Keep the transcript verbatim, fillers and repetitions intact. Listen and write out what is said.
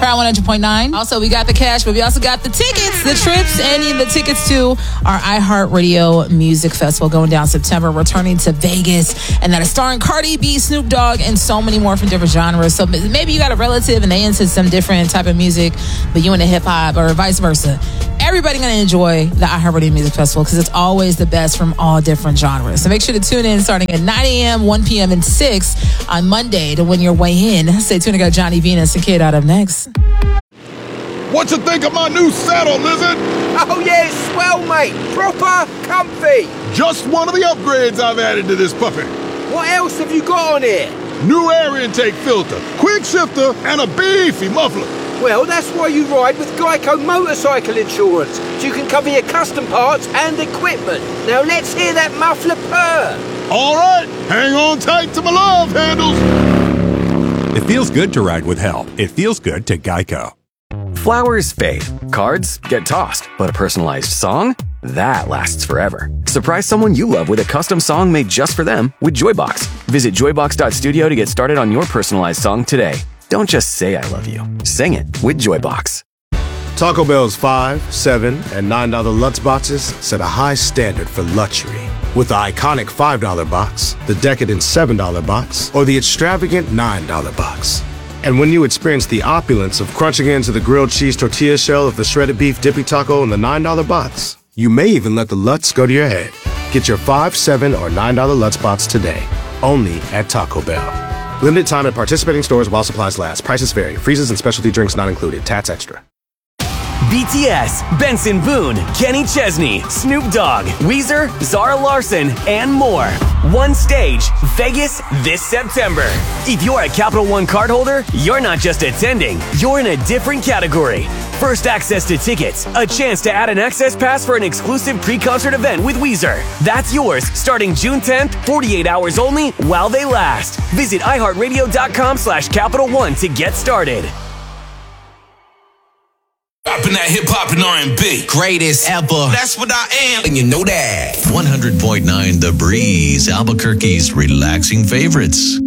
Proud one hundred point nine. Also, we got the cash, but we also got the tickets, the trips, and the tickets to our iHeartRadio Music Festival going down September, returning to Vegas. And that is starring Cardi B, Snoop Dogg, and so many more from different genres. So maybe you got a relative and they into some different type of music, but you into hip-hop or vice versa. Everybody going to enjoy the iHeartRadio Music Festival because it's always the best from all different genres. So make sure to tune in starting at nine a.m., one p.m., and six on Monday to win your way in. Stay tuned. I got Johnny Venus and Kid out up next. What you think of my new saddle, Lizard? Oh yeah, it's swell, mate. Proper comfy. Just one of the upgrades I've added to this puppy. What else have you got on here? New air intake filter, quick shifter, and a beefy muffler. Well, that's why you ride with Geico Motorcycle Insurance, so you can cover your custom parts and equipment. Now let's hear that muffler purr. All right, hang on tight to my love handles. It feels good to ride with help. It feels good to Geico. Flowers fade, cards get tossed, but a personalized song? That lasts forever. Surprise someone you love with a custom song made just for them with Joybox. Visit joybox dot studio to get started on your personalized song today. Don't just say I love you. Sing it with Joybox. Taco Bell's five, seven, and nine dollar Lutz boxes set a high standard for luxury. With the iconic five dollar box, the decadent seven dollar box, or the extravagant nine dollar box. And when you experience the opulence of crunching into the grilled cheese tortilla shell of the shredded beef dippy taco in the nine dollar box, you may even let the Lutz go to your head. Get your five, seven, or nine dollar Lutz box today, only at Taco Bell. Limited time at participating stores while supplies last. Prices vary. Freezes and specialty drinks not included. Tats extra. B T S, Benson Boone, Kenny Chesney, Snoop Dogg, Weezer, Zara Larson, and more. One stage, Vegas this September. If you're a Capital One cardholder, you're not just attending, you're in a different category. First access to tickets, a chance to add an access pass for an exclusive pre-concert event with Weezer. That's yours starting June tenth, forty-eight hours only while they last. Visit iHeartRadio.com slash Capital One to get started. Rapping that hip-hop and R and B. Greatest ever. That's what I am. And you know that. one hundred point nine The Breeze, Albuquerque's relaxing favorites.